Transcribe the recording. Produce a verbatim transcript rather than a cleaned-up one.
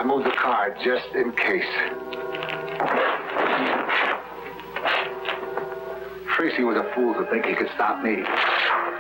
moved the car just in case. Tracy was a fool to think he could stop me.